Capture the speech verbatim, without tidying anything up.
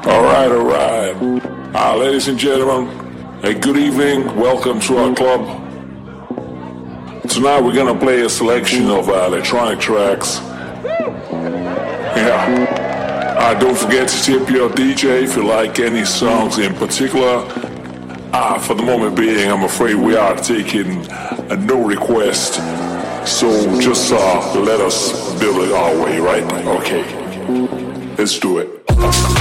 Alright, alright. Uh, ladies and gentlemen, a good evening. Welcome to our club. Tonight we're gonna play a selection of uh, electronic tracks. Yeah. Uh, don't forget to tip your D J if you like any songs in particular. Uh, for the moment being, I'm afraid we are taking a no request. So just uh, let us build it our way, right? Okay. Let's do it.